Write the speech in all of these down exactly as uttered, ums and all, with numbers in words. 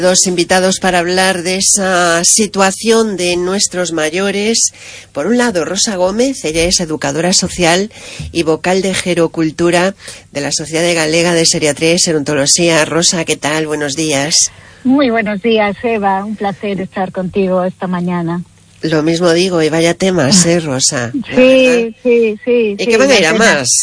Dos invitados para hablar de esa situación de nuestros mayores. Por un lado, Rosa Gómez, ella es educadora social y vocal de Gerocultura de la Sociedad Galega de Xeriatría y Xerontoloxía. Rosa, ¿qué tal? Buenos días. Muy buenos días, Eva. Un placer estar contigo esta mañana. Lo mismo digo, y vaya temas, ¿eh, Rosa? Sí, sí, sí. ¿Y sí, qué van a ir a pena. más?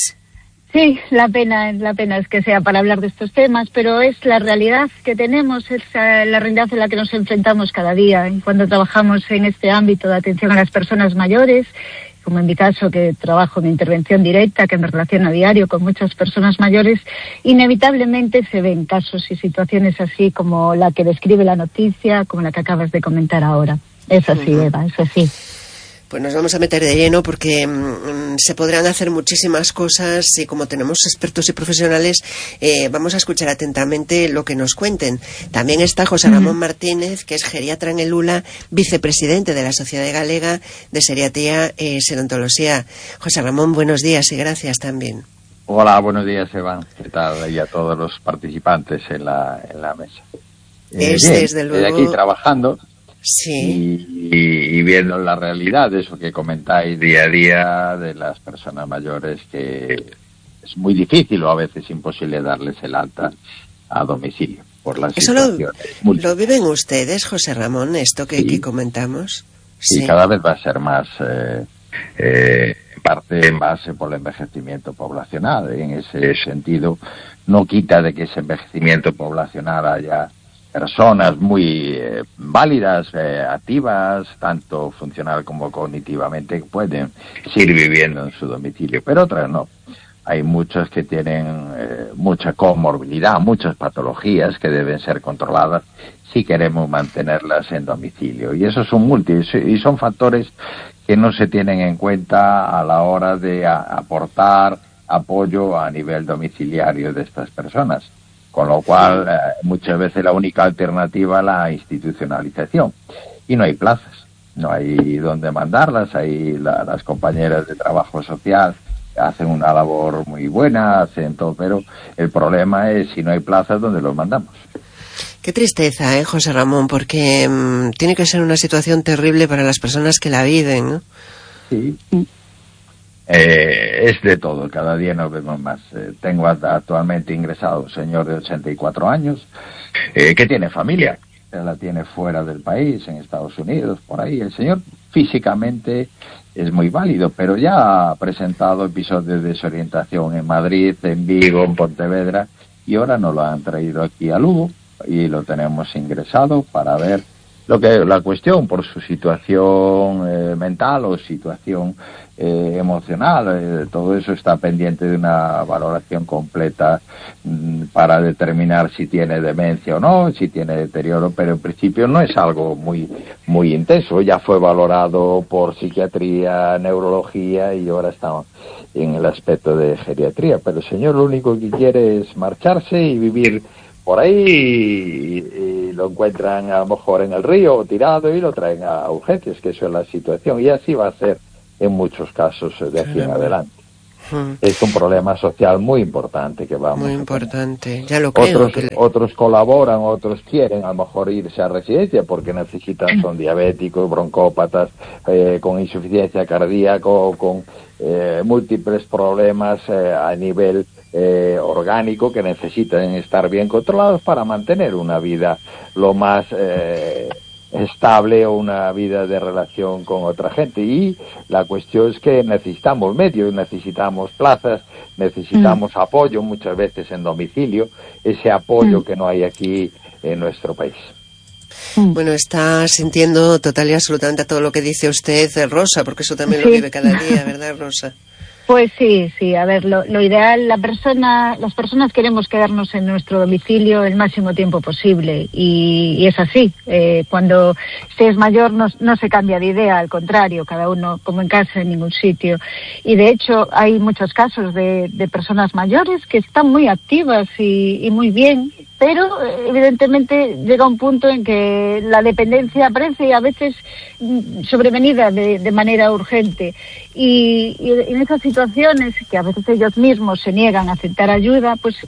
Sí, la pena, la pena es que sea para hablar de estos temas, pero es la realidad que tenemos, es la realidad en la que nos enfrentamos cada día. Cuando trabajamos en este ámbito de atención a las personas mayores, como en mi caso, que trabajo en intervención directa, que me relaciono a diario con muchas personas mayores, inevitablemente se ven casos y situaciones así como la que describe la noticia, como la que acabas de comentar ahora. Es así, uh-huh. Eva, es así. Pues nos vamos a meter de lleno porque mmm, se podrán hacer muchísimas cosas y como tenemos expertos y profesionales, eh, vamos a escuchar atentamente lo que nos cuenten. También está José Ramón uh-huh. Martínez, que es geriatra en el U L A, vicepresidente de la Sociedad Galega de Xeriatría y Xerontoloxía. José Ramón, buenos días y gracias también. Hola, buenos días, Eva. ¿Qué tal? Y a todos los participantes en la, en la mesa. Eh, es bien, desde luego... aquí trabajando. Sí. Y, y, y viendo la realidad de eso que comentáis día a día de las personas mayores, que es muy difícil o a veces imposible darles el alta a domicilio por las eso situaciones. Lo, ¿Lo viven ustedes, José Ramón, esto que, sí. que comentamos? Sí, sí, cada vez va a ser más, eh, eh, en parte en base por el envejecimiento poblacional. En ese sentido, no quita de que ese envejecimiento poblacional haya personas muy eh, válidas, eh, activas, tanto funcional como cognitivamente, que pueden seguir viviendo en su domicilio, pero otras no. Hay muchas que tienen eh, mucha comorbilidad, muchas patologías que deben ser controladas si queremos mantenerlas en domicilio. Y esos son múltiples y son factores que no se tienen en cuenta a la hora de a, aportar apoyo a nivel domiciliario de estas personas. Con lo cual, eh, muchas veces la única alternativa es la institucionalización. Y no hay plazas, no hay dónde mandarlas. Ahí la, las compañeras de trabajo social hacen una labor muy buena, hacen todo, pero el problema es si no hay plazas, ¿dónde los mandamos? Qué tristeza, ¿eh, José Ramón? Porque mmm, tiene que ser una situación terrible para las personas que la viven, ¿no? Sí. Eh, es de todo, cada día nos vemos más. Eh, tengo actualmente ingresado un señor de ochenta y cuatro años eh, que tiene familia, él la tiene fuera del país, en Estados Unidos, por ahí. El señor físicamente es muy válido, pero ya ha presentado episodios de desorientación en Madrid, en Vigo, en Pontevedra, y ahora nos lo han traído aquí a Lugo y lo tenemos ingresado para ver lo que la cuestión por su situación eh, mental o situación eh, emocional. Eh, todo eso está pendiente de una valoración completa mm, para determinar si tiene demencia o no, si tiene deterioro, pero en principio no es algo muy muy intenso. Ya fue valorado por psiquiatría, neurología y ahora está en el aspecto de geriatría. Pero el señor lo único que quiere es marcharse y vivir por ahí y, y lo encuentran a lo mejor en el río o tirado y lo traen a urgencias, que eso es la situación. Y así va a ser en muchos casos de aquí en adelante. Hmm. Es un problema social muy importante que vamos muy a importante, tener. Ya lo creo. Otros, Que... otros colaboran, otros quieren a lo mejor irse a residencia porque necesitan, son diabéticos, broncópatas, eh, con insuficiencia cardíaca, con eh, múltiples problemas eh, a nivel Eh, orgánico que necesitan estar bien controlados para mantener una vida lo más eh, estable o una vida de relación con otra gente. Y la cuestión es que necesitamos medios, necesitamos plazas, necesitamos mm. apoyo muchas veces en domicilio, ese apoyo mm. que no hay aquí en nuestro país. Bueno, está sintiendo total y absolutamente a todo lo que dice usted, Rosa, porque eso también sí. lo vive cada día, ¿verdad, Rosa? Pues sí, sí, a ver, lo, lo ideal, la persona, las personas queremos quedarnos en nuestro domicilio el máximo tiempo posible y, y es así. Eh, cuando se es mayor no, no se cambia de idea, al contrario, cada uno como en casa, en ningún sitio. Y de hecho hay muchos casos de, de personas mayores que están muy activas y, y muy bien, pero evidentemente llega un punto en que la dependencia aparece a veces sobrevenida de, de manera urgente y, y en esas situaciones que a veces ellos mismos se niegan a aceptar ayuda, pues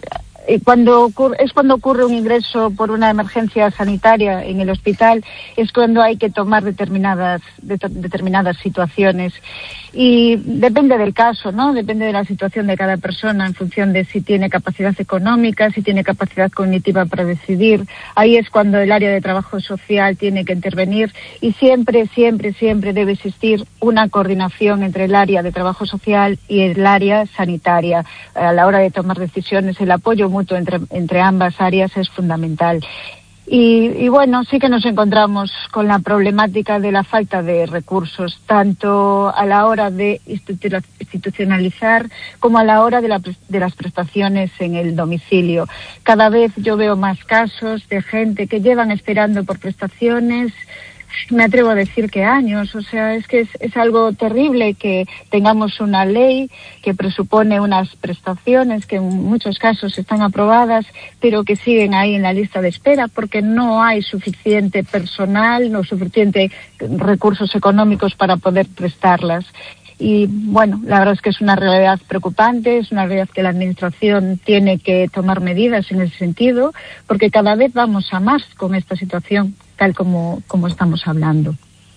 cuando ocurre, es cuando ocurre un ingreso por una emergencia sanitaria en el hospital, es cuando hay que tomar determinadas de, determinadas situaciones. Y depende del caso, ¿no? Depende de la situación de cada persona en función de si tiene capacidad económica, si tiene capacidad cognitiva para decidir. Ahí es cuando el área de trabajo social tiene que intervenir y siempre, siempre, siempre debe existir una coordinación entre el área de trabajo social y el área sanitaria. A la hora de tomar decisiones, el apoyo mutuo entre, entre ambas áreas es fundamental. Y, y bueno, sí que nos encontramos con la problemática de la falta de recursos, tanto a la hora de institucionalizar como a la hora de, la, de las prestaciones en el domicilio. Cada vez yo veo más casos de gente que llevan esperando por prestaciones, me atrevo a decir que años, o sea, es que es, es algo terrible que tengamos una ley que presupone unas prestaciones que en muchos casos están aprobadas, pero que siguen ahí en la lista de espera porque no hay suficiente personal, no suficiente recursos económicos para poder prestarlas. Y bueno, la verdad es que es una realidad preocupante, es una realidad que la Administración tiene que tomar medidas en ese sentido, porque cada vez vamos a más con esta situación, tal como, como estamos hablando.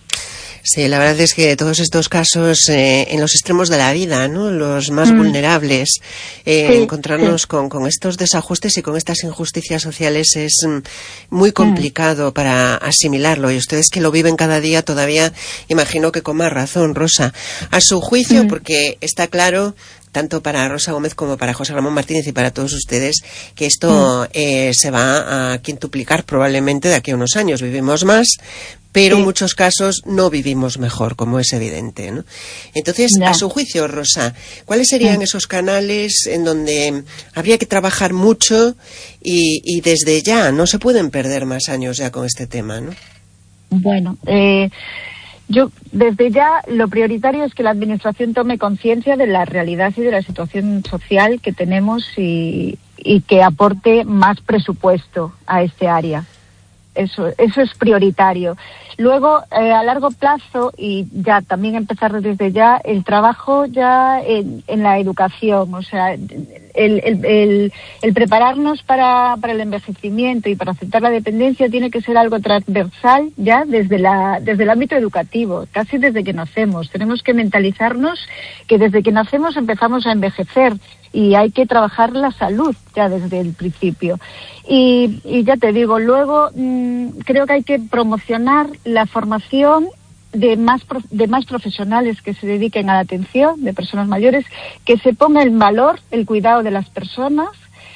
Sí, la verdad es que todos estos casos eh, en los extremos de la vida, ¿no? Los más mm. vulnerables, eh, sí, encontrarnos sí. Con, con estos desajustes y con estas injusticias sociales es mm, muy complicado mm. para asimilarlo. Y ustedes que lo viven cada día todavía, imagino que con más razón, Rosa. A su juicio, mm. porque está claro, tanto para Rosa Gómez como para José Ramón Martínez y para todos ustedes, que esto mm. eh, se va a quintuplicar probablemente de aquí a unos años. Vivimos más, pero sí. en muchos casos no vivimos mejor, como es evidente, ¿no? Entonces, ya. a su juicio, Rosa, ¿cuáles serían sí. esos canales en donde habría que trabajar mucho y, y desde ya no se pueden perder más años ya con este tema, ¿no? Bueno, eh... Yo, desde ya, lo prioritario es que la Administración tome conciencia de la realidad y de la situación social que tenemos y, y que aporte más presupuesto a este área. Eso, eso es prioritario. Luego, eh, a largo plazo, y ya también empezar desde ya, el trabajo ya en, en la educación, o sea, el, el, el, el prepararnos para, para el envejecimiento y para aceptar la dependencia tiene que ser algo transversal ya desde la, desde el ámbito educativo, casi desde que nacemos. Tenemos que mentalizarnos que desde que nacemos empezamos a envejecer y hay que trabajar la salud ya desde el principio. Y, y ya te digo, luego mmm, creo que hay que promocionar la formación de más de más profesionales que se dediquen a la atención de personas mayores, que se ponga en valor el cuidado de las personas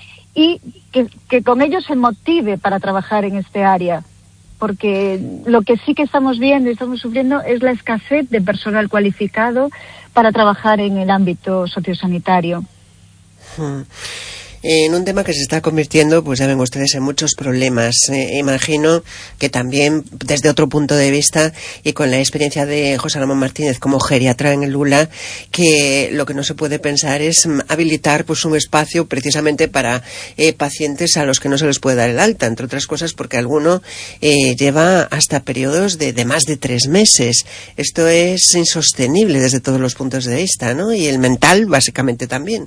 y que, que con ellos se motive para trabajar en este área. Porque lo que sí que estamos viendo y estamos sufriendo es la escasez de personal cualificado para trabajar en el ámbito sociosanitario. Hmm. En un tema que se está convirtiendo, pues ya ven ustedes, en muchos problemas. Eh, imagino que también desde otro punto de vista y con la experiencia de José Ramón Martínez como geriatra en el Lula, que lo que no se puede pensar es habilitar pues un espacio precisamente para eh, pacientes a los que no se les puede dar el alta, entre otras cosas porque alguno eh, lleva hasta periodos de, de más de tres meses. Esto es insostenible desde todos los puntos de vista, ¿no? Y el mental básicamente también.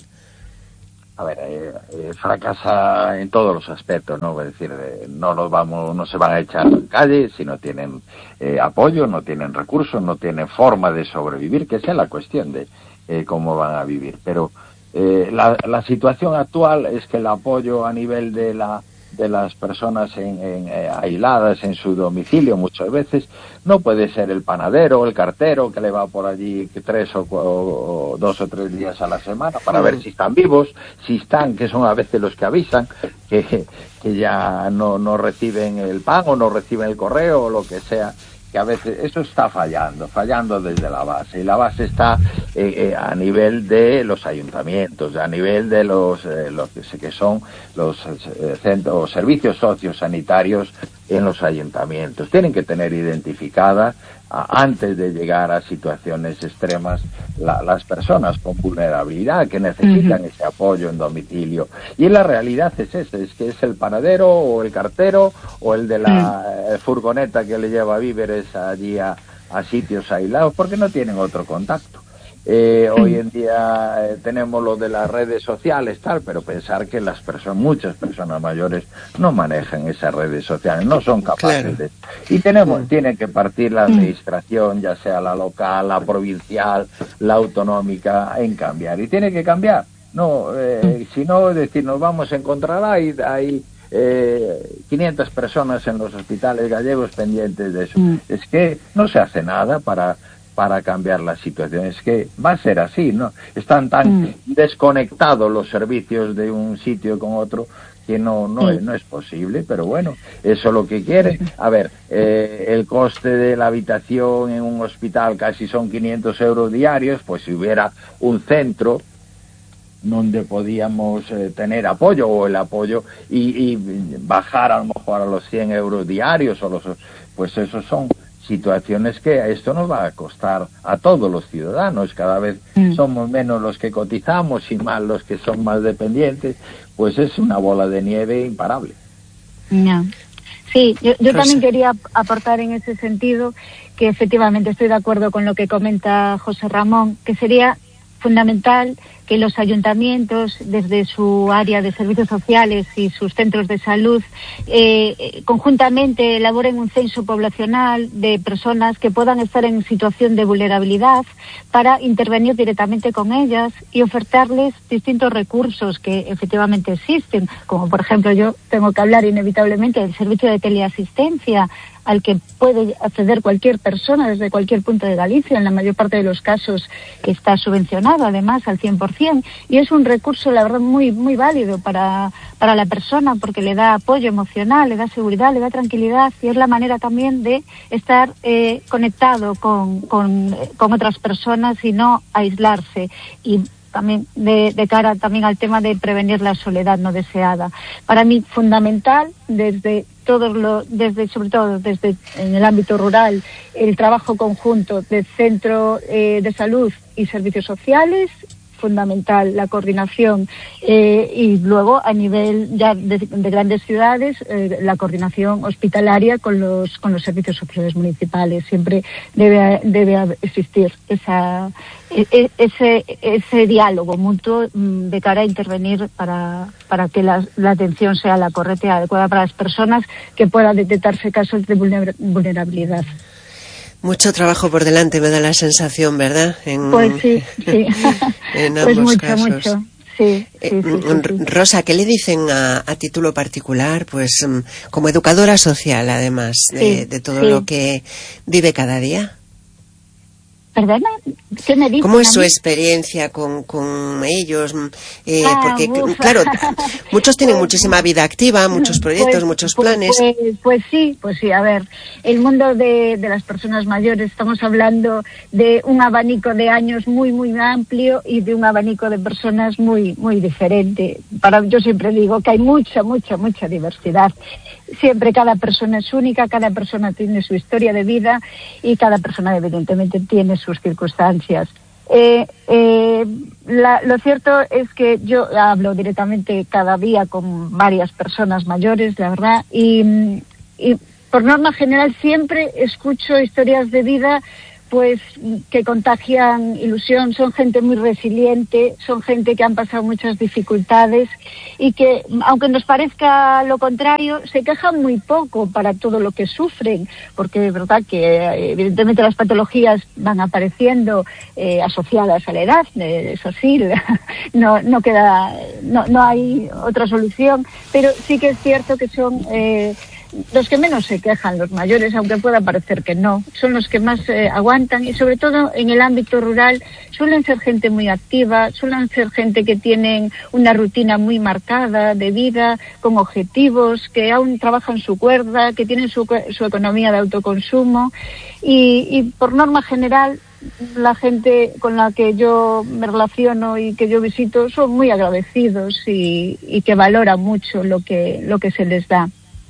A ver, eh, eh, fracasa en todos los aspectos, ¿no? Es decir, eh, no los vamos, no se van a echar a la calle si no tienen eh, apoyo, no tienen recursos, no tienen forma de sobrevivir, que esa es la cuestión de eh, cómo van a vivir. Pero eh, la, la situación actual es que el apoyo a nivel de la de las personas en, en, eh, aisladas en su domicilio muchas veces no puede ser el panadero o el cartero que le va por allí tres o, o, o dos o tres días a la semana para ver si están vivos, si están, que son a veces los que avisan que, que ya no, no reciben el pan o no reciben el correo o lo que sea, que a veces eso está fallando, fallando desde la base, y la base está eh, eh, a nivel de los ayuntamientos, a nivel de los, eh, los que son los eh, centros, servicios sociosanitarios en los ayuntamientos. Tienen que tener identificada a, antes de llegar a situaciones extremas la, las personas con vulnerabilidad que necesitan uh-huh. ese apoyo en domicilio. Y la realidad es esa, es que es el panadero o el cartero o el de la uh-huh. furgoneta que le lleva víveres allí a, a sitios aislados porque no tienen otro contacto. Eh, hoy en día eh, tenemos lo de las redes sociales, tal, pero pensar que las personas, muchas personas mayores no manejan esas redes sociales, no son capaces claro. de... Y tenemos, mm. tiene que partir la administración, ya sea la local, la provincial, la autonómica, en cambiar. Y tiene que cambiar. No, eh, si no, es decir, nos vamos a encontrar ahí, ahí eh, quinientas personas en los hospitales gallegos pendientes de eso. Mm. Es que no se hace nada para... para cambiar la situación. Es que va a ser así, ¿no? Están tan mm. desconectados los servicios de un sitio con otro que no no, sí. es, no es posible, pero bueno, eso es lo que quiere. A ver, eh, el coste de la habitación en un hospital casi son quinientos euros diarios, pues si hubiera un centro donde podíamos eh, tener apoyo o el apoyo y, y bajar a lo mejor a los cien euros diarios o los, pues esos son situaciones que a esto nos va a costar a todos los ciudadanos. Cada vez mm. somos menos los que cotizamos y más los que son más dependientes, pues es una bola de nieve imparable. No. Sí, yo, yo también quería aportar en ese sentido que efectivamente estoy de acuerdo con lo que comenta José Ramón, que sería fundamental que los ayuntamientos, desde su área de servicios sociales y sus centros de salud, eh, conjuntamente elaboren un censo poblacional de personas que puedan estar en situación de vulnerabilidad para intervenir directamente con ellas y ofertarles distintos recursos que efectivamente existen, como por ejemplo yo tengo que hablar inevitablemente del servicio de teleasistencia, al que puede acceder cualquier persona desde cualquier punto de Galicia, en la mayor parte de los casos que está subvencionado además al cien por cien, y es un recurso la verdad muy muy válido para, para la persona porque le da apoyo emocional, le da seguridad, le da tranquilidad y es la manera también de estar eh, conectado con, con, con otras personas y no aislarse, y también de, de cara también al tema de prevenir la soledad no deseada. Para mí fundamental desde todos lo, desde sobre todo desde en el ámbito rural, el trabajo conjunto del centro eh, de salud y servicios sociales, fundamental la coordinación eh, y luego a nivel ya de, de grandes ciudades eh, la coordinación hospitalaria con los con los servicios sociales municipales. Siempre debe debe existir esa ese ese diálogo mutuo de cara a intervenir para para que la, la atención sea la correcta y adecuada para las personas, que puedan detectarse casos de vulnerabilidad. Mucho trabajo por delante, me da la sensación, ¿verdad? En, pues sí, sí. En pues ambos mucho, casos. mucho. Sí, sí, eh, sí, sí, sí. Rosa, ¿qué le dicen a, a título particular? Pues como educadora social, además, de, sí, de todo sí. lo que vive cada día. ¿Perdona? ¿Qué me dices? ¿Cómo es su experiencia con, con ellos? Eh, ah, porque, uf. claro, muchos tienen pues, muchísima vida activa, muchos proyectos, pues, muchos pues, planes. Pues, pues sí, pues sí. A ver, el mundo de, de las personas mayores, estamos hablando de un abanico de años muy, muy amplio y de un abanico de personas muy, muy diferente. Para, yo siempre digo que hay mucha, mucha, mucha diversidad. Siempre cada persona es única, cada persona tiene su historia de vida y cada persona evidentemente tiene sus circunstancias. Eh, eh, la, lo cierto es que yo hablo directamente cada día con varias personas mayores, la verdad, y, y por norma general siempre escucho historias de vida pues que contagian ilusión. Son gente muy resiliente, son gente que han pasado muchas dificultades y que, aunque nos parezca lo contrario, se quejan muy poco para todo lo que sufren, porque es verdad que evidentemente las patologías van apareciendo eh, asociadas a la edad, eh, es así, no, no queda, no, no hay otra solución, pero sí que es cierto que son eh, los que menos se quejan, los mayores, aunque pueda parecer que no, son los que más eh, aguantan, y sobre todo en el ámbito rural suelen ser gente muy activa, suelen ser gente que tienen una rutina muy marcada de vida, con objetivos, que aún trabajan su cuerda, que tienen su, su economía de autoconsumo, y, y por norma general la gente con la que yo me relaciono y que yo visito son muy agradecidos y, y que valoran mucho lo que, lo que se les da.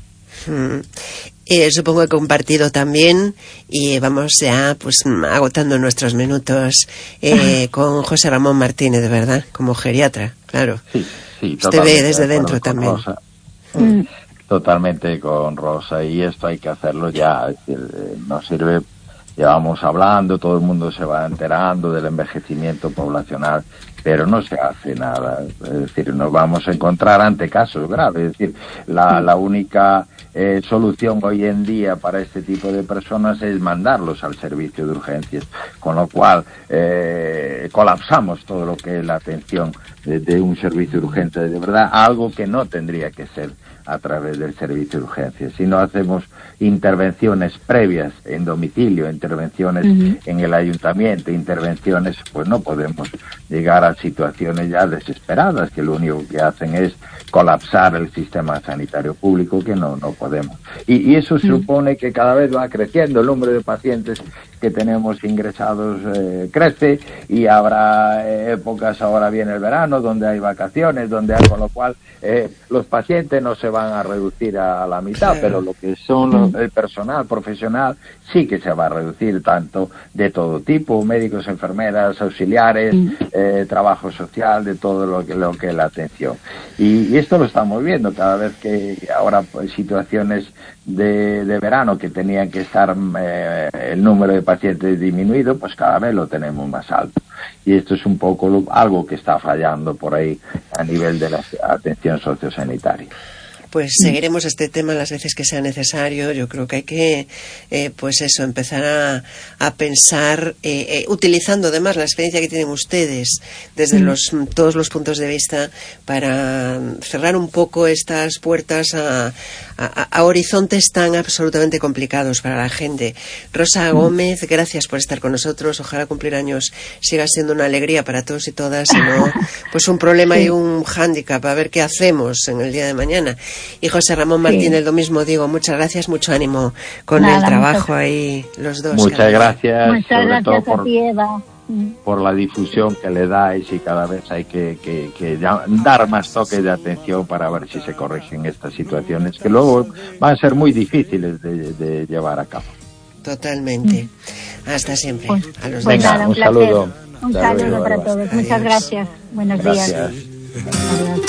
Hmm. Eh, supongo que compartido también, y vamos ya pues agotando nuestros minutos eh, con José Ramón Martínez, de verdad, como geriatra, claro. Sí, sí, usted ve desde dentro también. Rosa. Mm. Totalmente con Rosa, y esto hay que hacerlo ya, es decir, no sirve llevamos hablando, todo el mundo se va enterando del envejecimiento poblacional, pero no se hace nada. Es decir, nos vamos a encontrar ante casos graves. Es decir, la, la única eh, solución hoy en día para este tipo de personas es mandarlos al servicio de urgencias, con lo cual eh, colapsamos todo lo que es la atención de, de un servicio urgente, de verdad, algo que no tendría que ser a través del servicio de urgencias. Si no hacemos intervenciones previas en domicilio, intervenciones uh-huh. en el ayuntamiento, intervenciones, pues no podemos llegar a situaciones ya desesperadas, que lo único que hacen es colapsar el sistema sanitario público, que no, no podemos. Y, y eso uh-huh. supone que cada vez va creciendo el número de pacientes que tenemos ingresados, eh, crece, y habrá eh, épocas, ahora viene el verano, donde hay vacaciones, donde hay, con lo cual eh, los pacientes no se van a reducir a la mitad, pero lo que son los, el personal profesional sí que se va a reducir, tanto de todo tipo, médicos, enfermeras, auxiliares, eh, trabajo social, de todo lo que, lo que es la atención. Y, y esto lo estamos viendo cada vez que ahora pues, situaciones de, de verano que tenían que estar eh, el número de pacientes disminuido, pues cada vez lo tenemos más alto. Y esto es un poco lo, algo que está fallando por ahí a nivel de la atención sociosanitaria. Pues seguiremos este tema las veces que sea necesario. Yo creo que hay que, eh, pues eso, empezar a, a pensar, eh, eh, utilizando además la experiencia que tienen ustedes desde mm. los, todos los puntos de vista, para cerrar un poco estas puertas a, a, a horizontes tan absolutamente complicados para la gente. Rosa mm. Gómez, gracias por estar con nosotros. Ojalá cumplir años siga siendo una alegría para todos y todas, y no pues un problema sí. y un hándicap, a ver qué hacemos en el día de mañana. Y José Ramón Martínez, sí. lo mismo digo, muchas gracias, mucho ánimo con Nada, el trabajo muchas... ahí los dos. Muchas gracias, muchas sobre gracias todo a por, ti, Eva. por la difusión que le dais, y cada vez hay que, que, que dar más toques de atención para ver si se corrigen estas situaciones, que luego van a ser muy difíciles de, de llevar a cabo. Totalmente. Hasta siempre. Pues, a los pues Venga, nada, un, un saludo. Un saludo para todos. Muchas gracias. Buenos Gracias. días. Adiós.